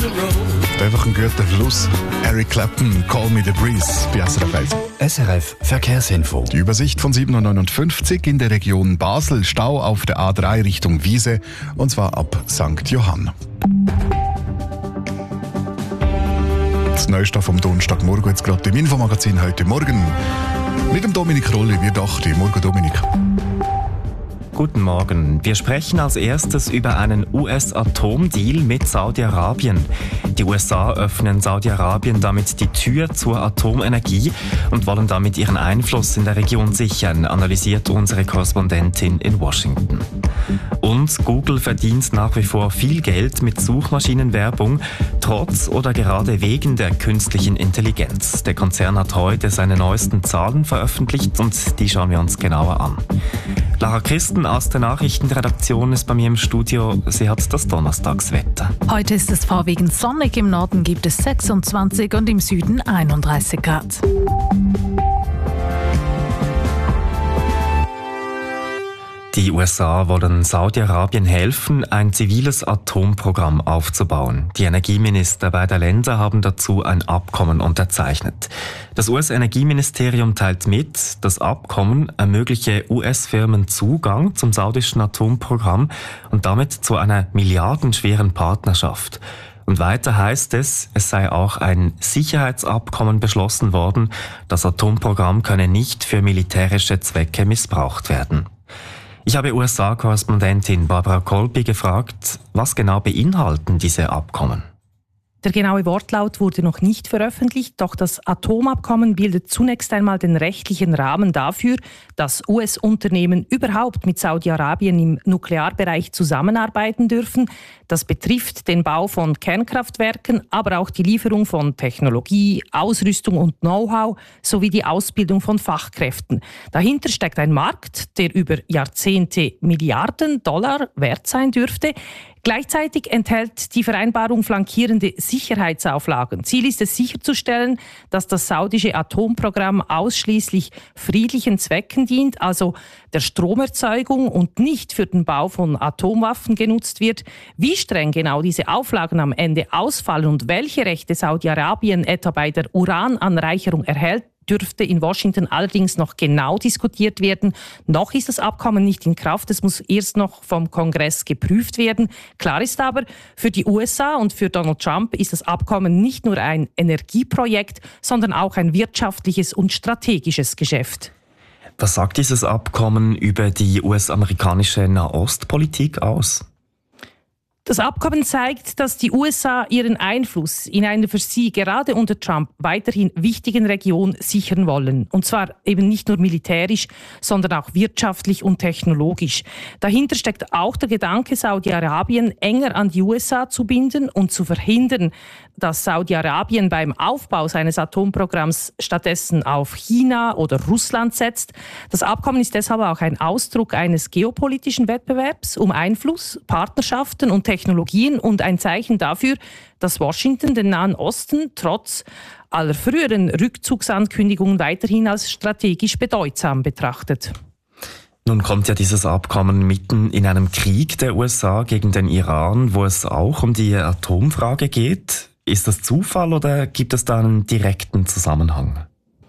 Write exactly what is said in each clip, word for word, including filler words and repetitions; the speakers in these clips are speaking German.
Einfach ein guter Schluss. Eric Clapton, Call Me the Breeze bei S R F eins. S R F Verkehrsinfo. Die Übersicht von sieben Uhr neunundfünfzig in der Region Basel. Stau auf der A drei Richtung Wiese, und zwar ab Sankt Johann. Das Neueste vom Donnerstagmorgen jetzt gerade im Infomagazin heute Morgen. Mit dem Dominik Rolli, wir dachten. Morgen, Dominik. Guten Morgen. Wir sprechen als erstes über einen U S-Atomdeal mit Saudi-Arabien. Die U S A öffnen Saudi-Arabien damit die Tür zur Atomenergie und wollen damit ihren Einfluss in der Region sichern, analysiert unsere Korrespondentin in Washington. Und Google verdient nach wie vor viel Geld mit Suchmaschinenwerbung, trotz oder gerade wegen der künstlichen Intelligenz. Der Konzern hat heute seine neuesten Zahlen veröffentlicht und die schauen wir uns genauer an. Lara Christen aus der Nachrichtenredaktion ist bei mir im Studio. Sie hat das Donnerstagswetter. Heute ist es vorwiegend sonnig. Im Norden gibt es sechsundzwanzig und im Süden einunddreißig Grad. Die U S A wollen Saudi-Arabien helfen, ein ziviles Atomprogramm aufzubauen. Die Energieminister beider Länder haben dazu ein Abkommen unterzeichnet. Das U S-Energieministerium teilt mit, das Abkommen ermögliche U S-Firmen Zugang zum saudischen Atomprogramm und damit zu einer milliardenschweren Partnerschaft. Und weiter heißt es, es sei auch ein Sicherheitsabkommen beschlossen worden. Das Atomprogramm könne nicht für militärische Zwecke missbraucht werden. Ich habe U S A-Korrespondentin Barbara Kolby gefragt, was genau beinhalten diese Abkommen? Der genaue Wortlaut wurde noch nicht veröffentlicht, doch das Atomabkommen bildet zunächst einmal den rechtlichen Rahmen dafür, dass U S-Unternehmen überhaupt mit Saudi-Arabien im Nuklearbereich zusammenarbeiten dürfen. Das betrifft den Bau von Kernkraftwerken, aber auch die Lieferung von Technologie, Ausrüstung und Know-how sowie die Ausbildung von Fachkräften. Dahinter steckt ein Markt, der über Jahrzehnte Milliarden Dollar wert sein dürfte. Gleichzeitig enthält die Vereinbarung flankierende Sicherheitsauflagen. Ziel ist es sicherzustellen, dass das saudische Atomprogramm ausschließlich friedlichen Zwecken dient, also der Stromerzeugung und nicht für den Bau von Atomwaffen genutzt wird. Wie streng genau diese Auflagen am Ende ausfallen und welche Rechte Saudi-Arabien etwa bei der Urananreicherung erhält, dürfte in Washington allerdings noch genau diskutiert werden. Noch ist das Abkommen nicht in Kraft, es muss erst noch vom Kongress geprüft werden. Klar ist aber, für die U S A und für Donald Trump ist das Abkommen nicht nur ein Energieprojekt, sondern auch ein wirtschaftliches und strategisches Geschäft. Was sagt dieses Abkommen über die U S-amerikanische Nahostpolitik aus? Das Abkommen zeigt, dass die U S A ihren Einfluss in einer für sie gerade unter Trump weiterhin wichtigen Region sichern wollen. Und zwar eben nicht nur militärisch, sondern auch wirtschaftlich und technologisch. Dahinter steckt auch der Gedanke, Saudi-Arabien enger an die U S A zu binden und zu verhindern, dass Saudi-Arabien beim Aufbau seines Atomprogramms stattdessen auf China oder Russland setzt. Das Abkommen ist deshalb auch ein Ausdruck eines geopolitischen Wettbewerbs um Einfluss, Partnerschaften und Technologien und ein Zeichen dafür, dass Washington den Nahen Osten trotz aller früheren Rückzugsankündigungen weiterhin als strategisch bedeutsam betrachtet. Nun kommt ja dieses Abkommen mitten in einem Krieg der U S A gegen den Iran, wo es auch um die Atomfrage geht. Ist das Zufall oder gibt es da einen direkten Zusammenhang?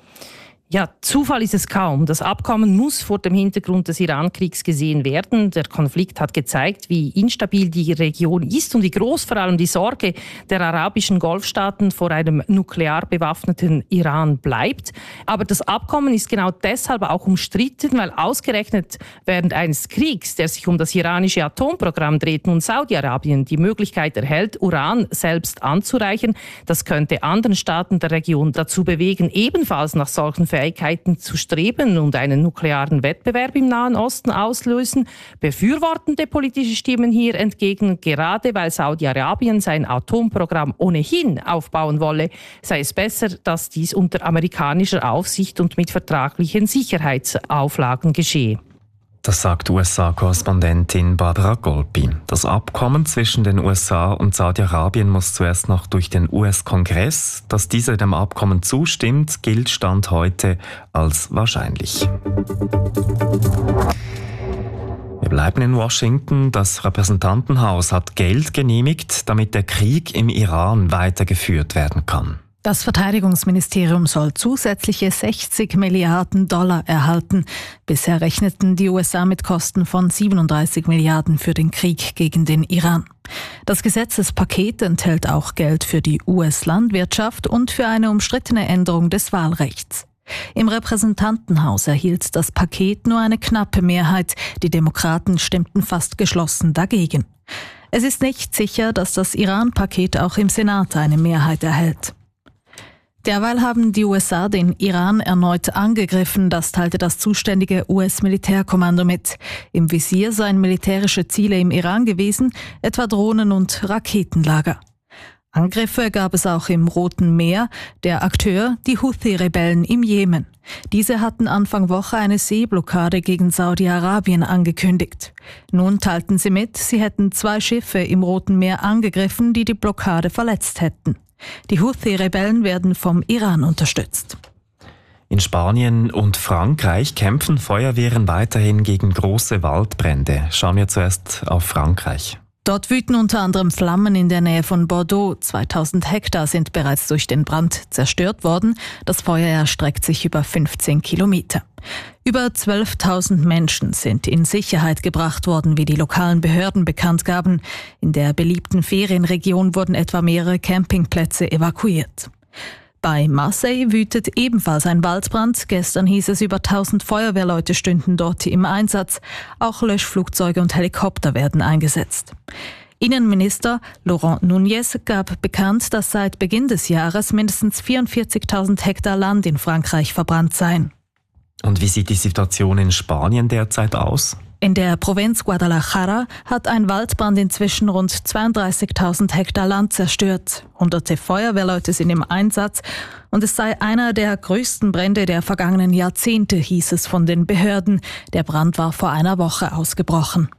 Ja, Zufall ist es kaum. Das Abkommen muss vor dem Hintergrund des Iran-Kriegs gesehen werden. Der Konflikt hat gezeigt, wie instabil die Region ist und wie groß vor allem die Sorge der arabischen Golfstaaten vor einem nuklear bewaffneten Iran bleibt. Aber das Abkommen ist genau deshalb auch umstritten, weil ausgerechnet während eines Kriegs, der sich um das iranische Atomprogramm dreht, nun Saudi-Arabien die Möglichkeit erhält, Uran selbst anzureichern. Das könnte anderen Staaten der Region dazu bewegen, ebenfalls nach solchen Fähigkeiten zu streben und einen nuklearen Wettbewerb im Nahen Osten auslösen. Befürwortende politische Stimmen hier entgegnen, gerade weil Saudi-Arabien sein Atomprogramm ohnehin aufbauen wolle, sei es besser, dass dies unter amerikanischer Aufsicht und mit vertraglichen Sicherheitsauflagen geschehe. Das sagt U S A-Korrespondentin Barbara Kolby. Das Abkommen zwischen den U S A und Saudi-Arabien muss zuerst noch durch den U S-Kongress. Dass dieser dem Abkommen zustimmt, gilt Stand heute als wahrscheinlich. Wir bleiben in Washington. Das Repräsentantenhaus hat Geld genehmigt, damit der Krieg im Iran weitergeführt werden kann. Das Verteidigungsministerium soll zusätzliche sechzig Milliarden Dollar erhalten. Bisher rechneten die U S A mit Kosten von siebenunddreißig Milliarden für den Krieg gegen den Iran. Das Gesetzespaket enthält auch Geld für die U S-Landwirtschaft und für eine umstrittene Änderung des Wahlrechts. Im Repräsentantenhaus erhielt das Paket nur eine knappe Mehrheit. Die Demokraten stimmten fast geschlossen dagegen. Es ist nicht sicher, dass das Iran-Paket auch im Senat eine Mehrheit erhält. Derweil haben die U S A den Iran erneut angegriffen, das teilte das zuständige U S-Militärkommando mit. Im Visier seien militärische Ziele im Iran gewesen, etwa Drohnen- und Raketenlager. Angriffe gab es auch im Roten Meer, der Akteur die Houthi-Rebellen im Jemen. Diese hatten Anfang Woche eine Seeblockade gegen Saudi-Arabien angekündigt. Nun teilten sie mit, sie hätten zwei Schiffe im Roten Meer angegriffen, die die Blockade verletzt hätten. Die Houthi-Rebellen werden vom Iran unterstützt. In Spanien und Frankreich kämpfen Feuerwehren weiterhin gegen große Waldbrände. Schauen wir zuerst auf Frankreich. Dort wüten unter anderem Flammen in der Nähe von Bordeaux. zweitausend Hektar sind bereits durch den Brand zerstört worden. Das Feuer erstreckt sich über fünfzehn Kilometer. Über zwölftausend Menschen sind in Sicherheit gebracht worden, wie die lokalen Behörden bekannt gaben. In der beliebten Ferienregion wurden etwa mehrere Campingplätze evakuiert. Bei Marseille wütet ebenfalls ein Waldbrand. Gestern hieß es, über tausend Feuerwehrleute stünden dort im Einsatz. Auch Löschflugzeuge und Helikopter werden eingesetzt. Innenminister Laurent Nunez gab bekannt, dass seit Beginn des Jahres mindestens vierundvierzigtausend Hektar Land in Frankreich verbrannt seien. Und wie sieht die Situation in Spanien derzeit aus? In der Provinz Guadalajara hat ein Waldbrand inzwischen rund zweiunddreißigtausend Hektar Land zerstört. Hunderte Feuerwehrleute sind im Einsatz und es sei einer der größten Brände der vergangenen Jahrzehnte, hieß es von den Behörden. Der Brand war vor einer Woche ausgebrochen.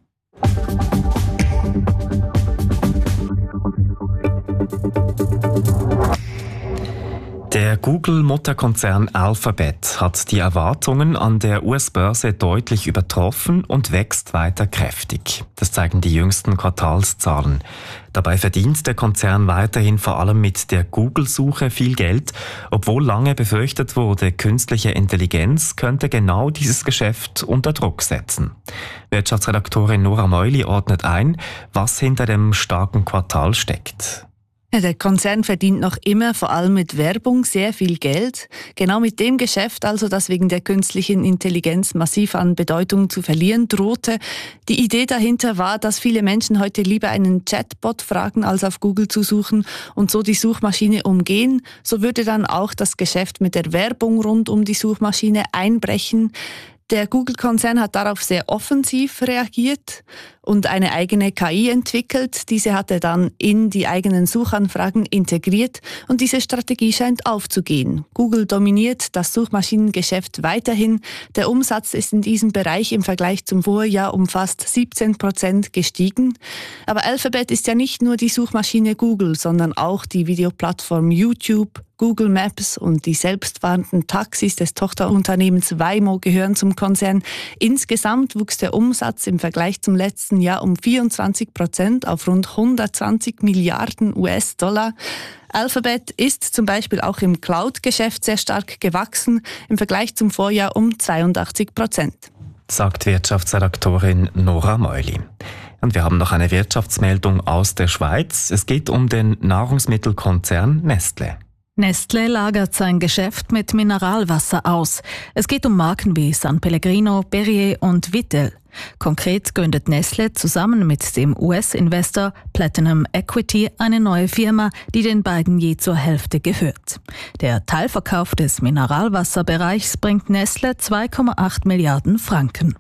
Der Google-Mutterkonzern Alphabet hat die Erwartungen an der U S-Börse deutlich übertroffen und wächst weiter kräftig. Das zeigen die jüngsten Quartalszahlen. Dabei verdient der Konzern weiterhin vor allem mit der Google-Suche viel Geld, obwohl lange befürchtet wurde, künstliche Intelligenz könnte genau dieses Geschäft unter Druck setzen. Wirtschaftsredaktorin Nora Meuli ordnet ein, was hinter dem starken Quartal steckt. Der Konzern verdient noch immer vor allem mit Werbung sehr viel Geld. Genau mit dem Geschäft also, das wegen der künstlichen Intelligenz massiv an Bedeutung zu verlieren drohte. Die Idee dahinter war, dass viele Menschen heute lieber einen Chatbot fragen, als auf Google zu suchen und so die Suchmaschine umgehen. So würde dann auch das Geschäft mit der Werbung rund um die Suchmaschine einbrechen. Der Google-Konzern hat darauf sehr offensiv reagiert und eine eigene K I entwickelt. Diese hat er dann in die eigenen Suchanfragen integriert und diese Strategie scheint aufzugehen. Google dominiert das Suchmaschinengeschäft weiterhin. Der Umsatz ist in diesem Bereich im Vergleich zum Vorjahr um fast siebzehn Prozent gestiegen. Aber Alphabet ist ja nicht nur die Suchmaschine Google, sondern auch die Videoplattform YouTube, Google Maps und die selbstfahrenden Taxis des Tochterunternehmens Waymo gehören zum Konzern. Insgesamt wuchs der Umsatz im Vergleich zum letzten Jahr um vierundzwanzig Prozent auf rund hundertzwanzig Milliarden U S-Dollar. Alphabet ist zum Beispiel auch im Cloud-Geschäft sehr stark gewachsen, im Vergleich zum Vorjahr um zweiundachtzig Prozent. Sagt Wirtschaftsredaktorin Nora Meuli. Und wir haben noch eine Wirtschaftsmeldung aus der Schweiz. Es geht um den Nahrungsmittelkonzern Nestlé. Nestlé lagert sein Geschäft mit Mineralwasser aus. Es geht um Marken wie San Pellegrino, Perrier und Vittel. Konkret gründet Nestlé zusammen mit dem U S-Investor Platinum Equity eine neue Firma, die den beiden je zur Hälfte gehört. Der Teilverkauf des Mineralwasserbereichs bringt Nestlé zwei Komma acht Milliarden Franken.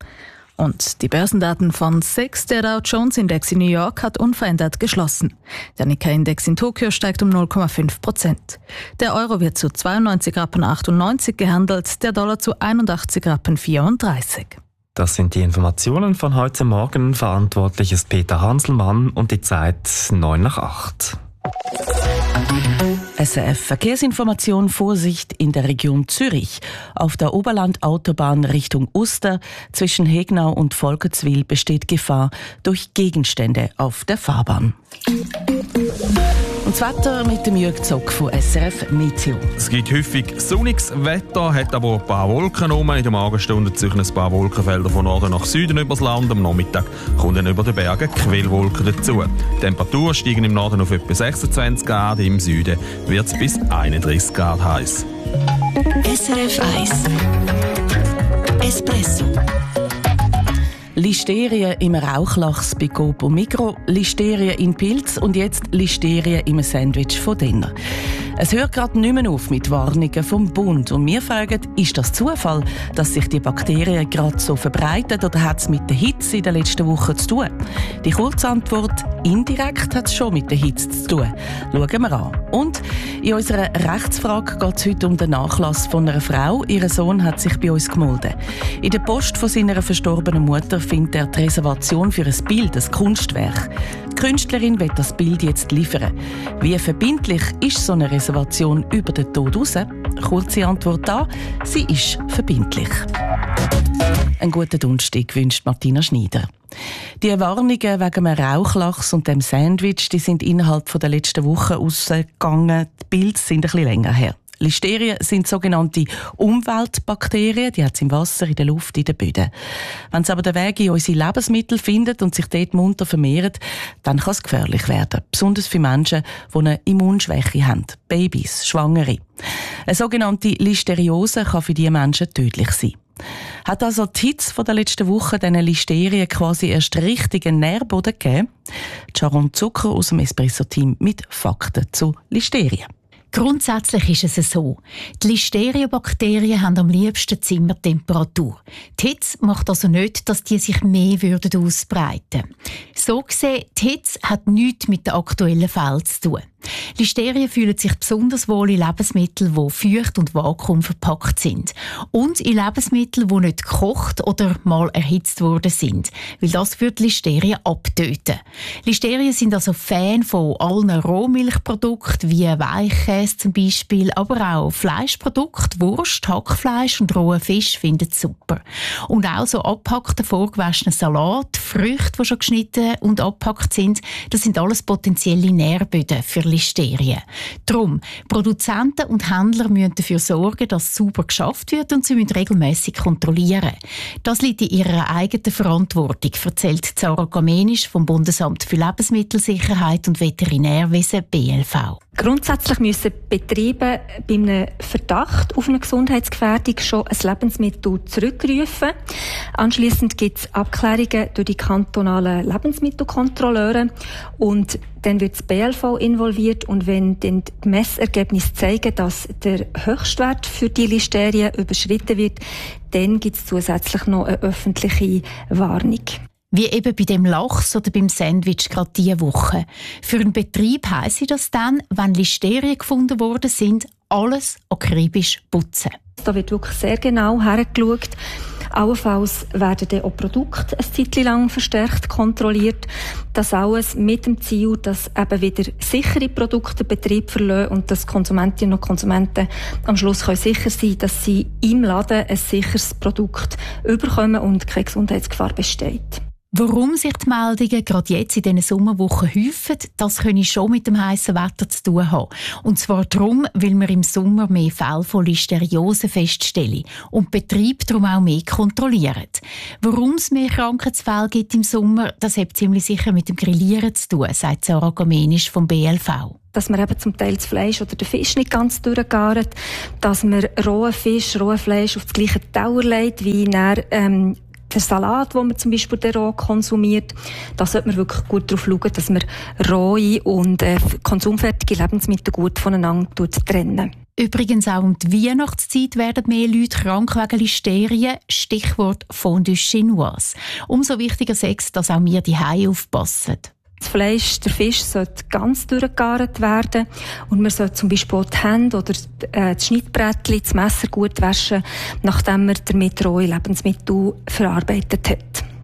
Und die Börsendaten von S I X, der Dow Jones Index in New York, hat unverändert geschlossen. Der Nikkei-Index in Tokio steigt um null Komma fünf Prozent. Der Euro wird zu zweiundneunzig Rappen achtundneunzig gehandelt, der Dollar zu einundachtzig Rappen vierunddreißig. Das sind die Informationen von heute Morgen. Verantwortlich ist Peter Hanselmann und die Zeit neun nach acht. S R F Verkehrsinformation. Vorsicht in der Region Zürich. Auf der Oberland-Autobahn Richtung Uster zwischen Hegnau und Volkertswil besteht Gefahr durch Gegenstände auf der Fahrbahn. Und das Wetter mit dem Jürg Zock von S R F Meteo. Es gibt häufig sonniges Wetter, hat aber ein paar Wolken rum. In der Morgenstunde ziehen ein paar Wolkenfelder von Norden nach Süden übers Land. Am Nachmittag kommen dann über den Bergen Quellwolken dazu. Die Temperaturen steigen im Norden auf etwa sechsundzwanzig Grad, im Süden wird es bis einunddreißig Grad heiß. S R F eins Espresso. Listerien im Rauchlachs bei Coop und Migros, Listerien in Pilz und jetzt Listerien im Sandwich von Denner. Es hört gerade nicht mehr auf mit Warnungen vom Bund. Und wir fragen, ist das Zufall, dass sich die Bakterien gerade so verbreiten, oder hat es mit der Hitze in den letzten Wochen zu tun? Die kurze Antwort, indirekt hat es schon mit der Hitze zu tun. Schauen wir an. Und in unserer Rechtsfrage geht es heute um den Nachlass von einer Frau. Ihr Sohn hat sich bei uns gemeldet. In der Post von seiner verstorbenen Mutter findet er die Reservation für ein Bild, ein Kunstwerk. Die Künstlerin will das Bild jetzt liefern. Wie verbindlich ist so eine Reservation über den Tod raus? Kurze Antwort da, sie ist verbindlich. Einen guten Donnerstag wünscht Martina Schneider. Die Warnungen wegen dem Rauchlachs und dem Sandwich, die sind innerhalb der letzten Wochen rausgegangen. Die Bilder sind ein bisschen länger her. Listerien sind sogenannte Umweltbakterien, die hat es im Wasser, in der Luft, in den Böden. Wenn sie aber den Weg in unsere Lebensmittel finden und sich dort munter vermehren, dann kann es gefährlich werden. Besonders für Menschen, die eine Immunschwäche haben. Babys, Schwangere. Eine sogenannte Listeriose kann für diese Menschen tödlich sein. Hat also die Hitze von der letzten Woche diesen Listerien quasi erst richtigen Nährboden gegeben? Sharon Zucker aus dem Espresso-Team mit Fakten zu Listerien. Grundsätzlich ist es so. Die Listeria-Bakterien haben am liebsten Zimmertemperatur. Die Hitze macht also nicht, dass die sich mehr würden ausbreiten. So gesehen, die Hitze hat nichts mit den aktuellen Fällen zu tun. Listerien fühlen sich besonders wohl in Lebensmitteln, die feucht und vakuumverpackt sind. Und in Lebensmitteln, die nicht gekocht oder mal erhitzt worden sind. Weil das würde Listerien abtöten. Listerien sind also Fan von allen Rohmilchprodukten, wie Weichkäse zum Beispiel, aber auch Fleischprodukte, Wurst, Hackfleisch und rohen Fisch finden sie super. Und auch so abgehackte, vorgewaschene Salat, Früchte, die schon geschnitten und abgehackt sind, das sind alles potenzielle Nährböden für Listerien. Darum, Produzenten und Händler müssen dafür sorgen, dass es sauber geschafft wird, und sie müssen regelmässig kontrollieren. Das liegt in ihrer eigenen Verantwortung, erzählt Zara Gamenisch vom Bundesamt für Lebensmittelsicherheit und Veterinärwesen B L V. Grundsätzlich müssen Betriebe bei einem Verdacht auf eine Gesundheitsgefährdung schon ein Lebensmittel zurückrufen. Anschliessend gibt es Abklärungen durch die kantonalen Lebensmittelkontrolleure und dann wird das B L V involviert, und wenn dann die Messergebnisse zeigen, dass der Höchstwert für die Listerien überschritten wird, dann gibt es zusätzlich noch eine öffentliche Warnung. Wie eben bei dem Lachs oder beim Sandwich gerade diese Woche. Für einen Betrieb heisst das dann, wenn Listerien gefunden worden sind, alles akribisch putzen. Da wird wirklich sehr genau hergeschaut. Allenfalls werden dann auch Produkte eine Zeit lang verstärkt kontrolliert. Das alles mit dem Ziel, dass eben wieder sichere Produkte den Betrieb verlassen und dass Konsumentinnen und Konsumenten am Schluss können sicher sein können, dass sie im Laden ein sicheres Produkt bekommen und keine Gesundheitsgefahr besteht. Warum sich die Meldungen gerade jetzt in diesen Sommerwochen häufen, das könnte schon mit dem heißen Wetter zu tun haben. Und zwar darum, weil wir im Sommer mehr Fälle von Listeriose feststellen und Betriebe darum auch mehr kontrollieren. Warum es mehr Krankheitsfälle gibt im Sommer, das hat ziemlich sicher mit dem Grillieren zu tun, sagt Zara Gamenisch vom B L V. Dass man eben zum Teil das Fleisch oder den Fisch nicht ganz durchgart, dass man rohen Fisch, rohes Fleisch auf das gleiche Teller legt, wie nach, ähm, der Salat, den man zum Beispiel roh konsumiert. Da sollte man wirklich gut darauf schauen, dass man rohe und äh, konsumfertige Lebensmittel gut voneinander trennen. Übrigens auch um die Weihnachtszeit werden mehr Leute krank wegen Listerien. Stichwort Fondue Chinoise. Umso wichtiger ist es, dass auch wir die Hause aufpassen. Das Fleisch, der Fisch sollte ganz durchgegart werden und man sollte zum Beispiel auch die Hände oder das Schnittbrettchen, das Messer gut waschen, nachdem man damit rohe Lebensmittel verarbeitet hat.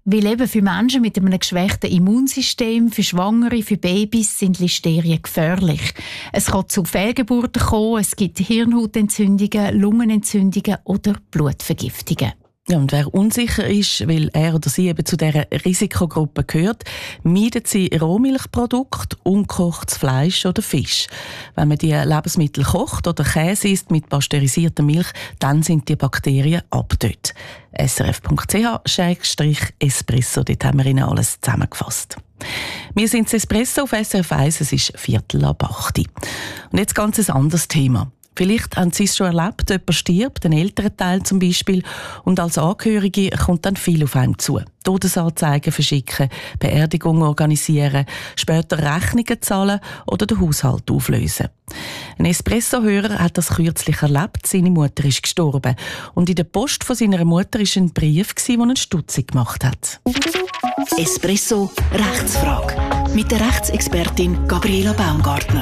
Weil eben für Menschen mit einem geschwächten Immunsystem, für Schwangere, für Babys sind Listerien gefährlich. Es kann zu Fehlgeburten kommen, es gibt Hirnhautentzündungen, Lungenentzündungen oder Blutvergiftungen. Ja, und wer unsicher ist, weil er oder sie eben zu dieser Risikogruppe gehört, meidet sie Rohmilchprodukte, ungekochtes Fleisch oder Fisch. Wenn man die Lebensmittel kocht oder Käse isst mit pasteurisierter Milch, dann sind die Bakterien abgetötet. S R F Punkt C H Schrägstrich Espresso, dort haben wir Ihnen alles zusammengefasst. Wir sind das Espresso auf S R F eins, es ist Viertel ab acht. Und jetzt ganz ein anderes Thema. Vielleicht haben Sie es schon erlebt, jemand stirbt, ein älterer Teil zum Beispiel, und als Angehörige kommt dann viel auf einen zu. Todesanzeigen verschicken, Beerdigungen organisieren, später Rechnungen zahlen oder den Haushalt auflösen. Ein Espresso-Hörer hat das kürzlich erlebt. Seine Mutter ist gestorben. Und in der Post von seiner Mutter war ein Brief, der ihn stutzig gemacht hat. Espresso Rechtsfrage mit der Rechtsexpertin Gabriela Baumgartner.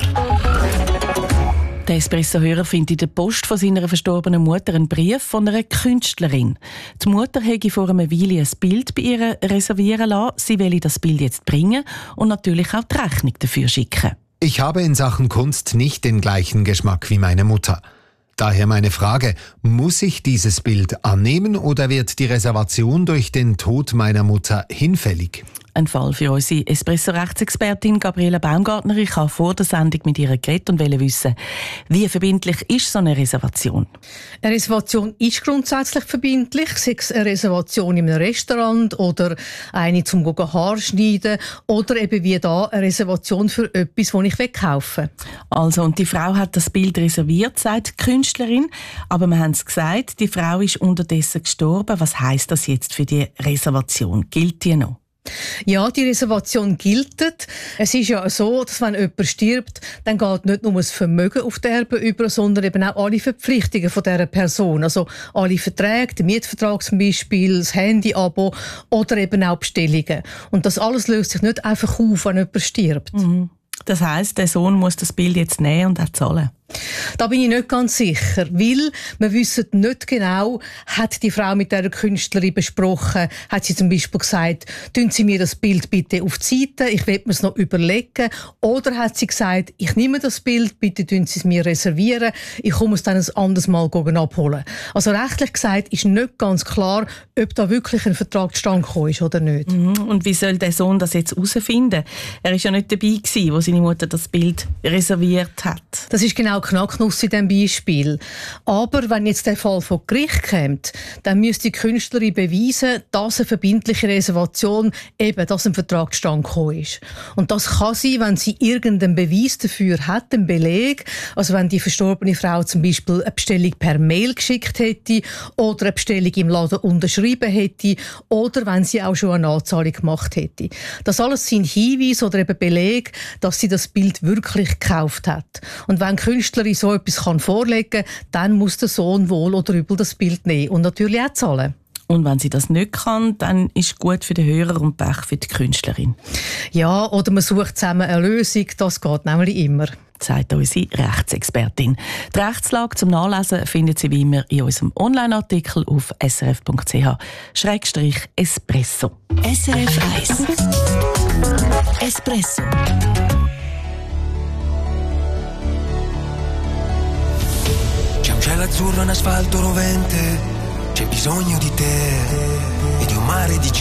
Der Espresso-Hörer findet in der Post von seiner verstorbenen Mutter einen Brief von einer Künstlerin. Die Mutter hätte vor einer Weile ein Bild bei ihr reservieren lassen. Sie will das Bild jetzt bringen und natürlich auch die Rechnung dafür schicken. Ich habe in Sachen Kunst nicht den gleichen Geschmack wie meine Mutter. Daher meine Frage, muss ich dieses Bild annehmen oder wird die Reservation durch den Tod meiner Mutter hinfällig? Ein Fall für unsere Espresso-Rechtsexpertin Gabriela Baumgartner. Ich habe vor der Sendung mit ihr geredet und wollte wissen, wie verbindlich ist so eine Reservation? Eine Reservation ist grundsätzlich verbindlich, sei es eine Reservation in einem Restaurant oder eine zum Haare schneiden oder eben wie da eine Reservation für etwas, das ich kaufen will. Also, und die Frau hat das Bild reserviert, sagt die Künstlerin, aber wir haben es gesagt, die Frau ist unterdessen gestorben. Was heisst das jetzt für die Reservation? Gilt die noch? Ja, die Reservation gilt. Es ist ja so, dass wenn jemand stirbt, dann geht nicht nur das Vermögen auf die Erben über, sondern eben auch alle Verpflichtungen von dieser Person. Also alle Verträge, der Mietvertrag zum Beispiel, das Handy-Abo oder eben auch Bestellungen. Und das alles löst sich nicht einfach auf, wenn jemand stirbt. Mhm. Das heisst, der Sohn muss das Bild jetzt nehmen und auch zahlen? Da bin ich nicht ganz sicher, weil wir wissen nicht genau, hat die Frau mit dieser Künstlerin besprochen, hat sie zum Beispiel gesagt, tun Sie mir das Bild bitte auf die Seite, ich will mir es noch überlegen, oder hat sie gesagt, ich nehme das Bild, bitte tun Sie es mir reservieren, ich komme es dann ein anderes Mal abholen. Also rechtlich gesagt ist nicht ganz klar, ob da wirklich ein Vertrag zustande gekommen ist oder nicht. Mhm. Und wie soll der Sohn das jetzt herausfinden? Er war ja nicht dabei gewesen, wo seine Mutter das Bild reserviert hat. Das ist genau Knacknuss in diesem Beispiel. Aber wenn jetzt der Fall vor Gericht kommt, dann müsste die Künstlerin beweisen, dass eine verbindliche Reservation eben, dass ein Vertrag zustande gekommen ist. Und das kann sie, wenn sie irgendeinen Beweis dafür hat, einen Beleg, also wenn die verstorbene Frau zum Beispiel eine Bestellung per Mail geschickt hätte oder eine Bestellung im Laden unterschrieben hätte oder wenn sie auch schon eine Anzahlung gemacht hätte. Das alles sind Hinweise oder eben Belege, dass sie das Bild wirklich gekauft hat. Und wenn die Künstlerin so etwas kann vorlegen kann, dann muss der Sohn wohl oder übel das Bild nehmen und natürlich auch zahlen. Und wenn sie das nicht kann, dann ist gut für den Hörer und Pech für die Künstlerin. Ja, oder man sucht zusammen eine Lösung, das geht nämlich immer. Sagt unsere Rechtsexpertin. Die Rechtslage zum Nachlesen findet Sie wie immer in unserem Online-Artikel auf s r f punkt c h Schrägstrich Espresso. S R F eins Espresso. C'è un cielo azzurro, un asfalto rovente, c'è bisogno di te e di un mare di